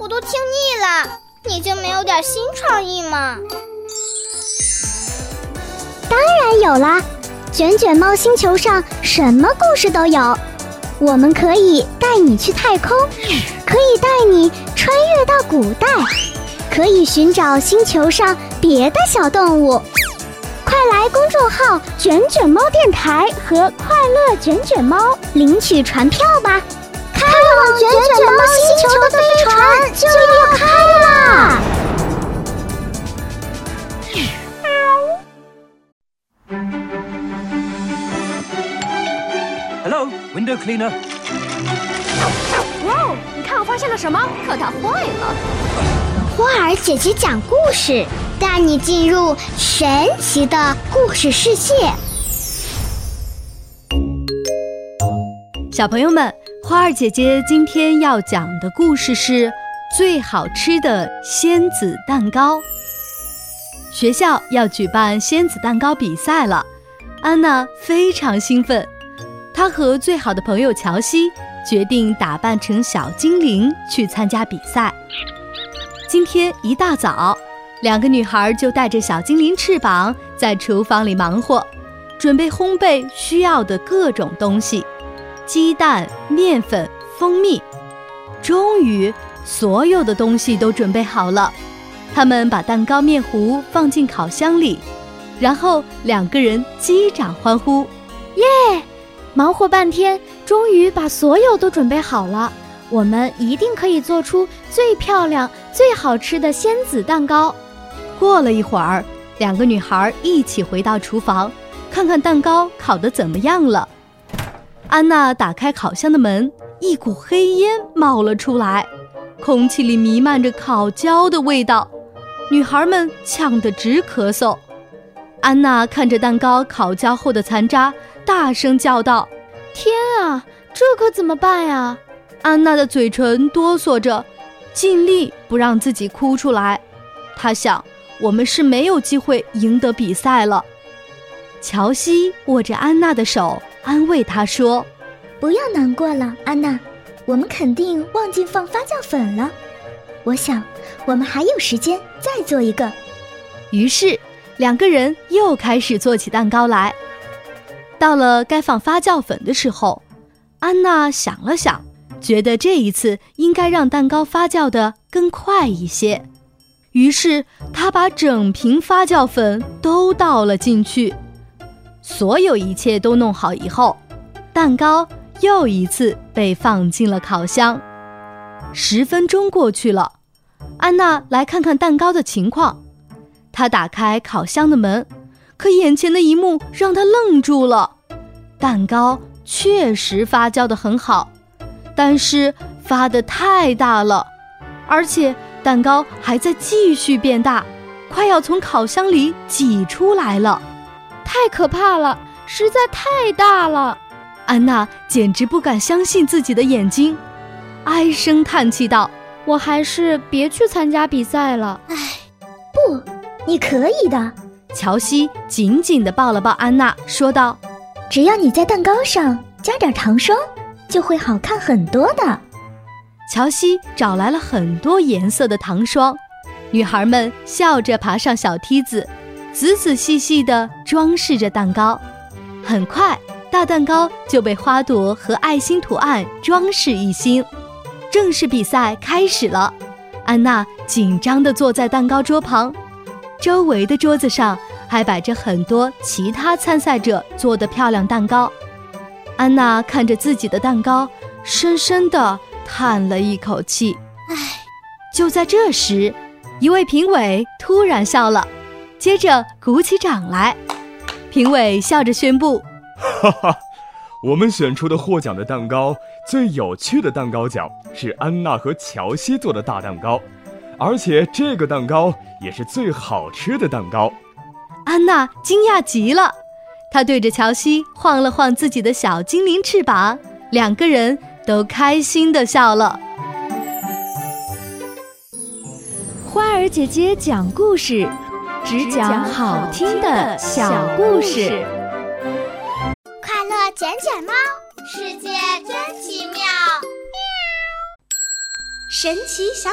我都听腻了，你就没有点新创意吗？ 当然有啦，卷卷猫星球上什么故事都有。我们可以带你去太空，可以带你穿越到古代，可以寻找星球上别的小动物。快来公众号卷卷猫电台和快乐卷卷猫领取船票吧，开往卷卷猫星球的飞船就要开啦 ！Hello, window cleaner. 哇哦，你看我发现了什么？可它坏了。 花儿姐姐讲故事，带你进入神奇的故事世界。 小朋友们，花儿姐姐今天要讲的故事是最好吃的仙子蛋糕。学校要举办仙子蛋糕比赛了，安娜非常兴奋。她和最好的朋友乔西决定打扮成小精灵去参加比赛。今天一大早，两个女孩就带着小精灵翅膀在厨房里忙活，准备烘焙需要的各种东西，鸡蛋、面粉、蜂蜜。终于，所有的东西都准备好了。他们把蛋糕面糊放进烤箱里，然后两个人击掌欢呼： 耶！忙活半天，终于把所有都准备好了。我们一定可以做出最漂亮、最好吃的仙子蛋糕。 过了一会儿，两个女孩一起回到厨房，看看蛋糕烤得怎么样了。安娜打开烤箱的门，一股黑烟冒了出来，空气里弥漫着烤焦的味道，女孩们呛得直咳嗽。安娜看着蛋糕烤焦后的残渣，大声叫道： 天啊，这可怎么办呀？ 安娜的嘴唇哆嗦着，尽力不让自己哭出来。她想，我们是没有机会赢得比赛了。乔西握着安娜的手，安慰她说： 不要难过了，安娜，我们肯定忘记放发酵粉了。我想，我们还有时间再做一个。 于是，两个人又开始做起蛋糕来。到了该放发酵粉的时候，安娜想了想，觉得这一次应该让蛋糕发酵得更快一些。于是她把整瓶发酵粉都倒了进去。所有一切都弄好以后，蛋糕又一次被放进了烤箱。10分钟过去了，安娜来看看蛋糕的情况。她打开烤箱的门，可眼前的一幕让她愣住了。蛋糕确实发酵得很好，但是发得太大了，而且蛋糕还在继续变大，快要从烤箱里挤出来了。 太可怕了，实在太大了。 安娜简直不敢相信自己的眼睛，唉声叹气道： 我还是别去参加比赛了。 唉， 不，你可以的。 乔西紧紧地抱了抱安娜，说道： 只要你在蛋糕上加点糖霜，就会好看很多的。 乔西找来了很多颜色的糖霜，女孩们笑着爬上小梯子，仔仔细细地装饰着蛋糕。很快，大蛋糕就被花朵和爱心图案装饰一新。正式比赛开始了，安娜紧张地坐在蛋糕桌旁，周围的桌子上还摆着很多其他参赛者做的漂亮蛋糕。安娜看着自己的蛋糕，深深地叹了一口气。 唉， 就在这时，一位评委突然笑了，接着鼓起掌来。评委笑着宣布： 哈哈，我们选出的获奖的蛋糕，最有趣的蛋糕奖是安娜和乔西做的大蛋糕，而且这个蛋糕也是最好吃的蛋糕。 安娜惊讶极了，她对着乔西晃了晃自己的小精灵翅膀，两个人都开心地笑了。 花儿姐姐讲故事，只讲好听的小故事。 快乐卷卷猫，世界真奇妙。神奇小